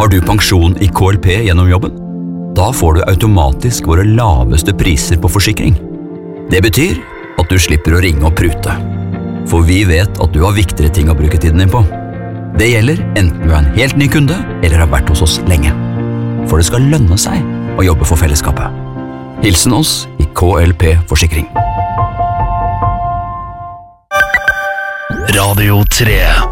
Har du pensjon i KLP gjennom jobben? Da får du automatisk våre laveste priser på forsikring. Det betyr at du slipper å ringe og prute. For vi vet at du har viktigere ting å bruke tiden din på. Det gjelder enten du er en helt ny kunde eller har vært hos oss lenge. For det skal lønne seg å jobbe for fellesskapet. Hilsen oss i KLP Forsikring. Radio 3.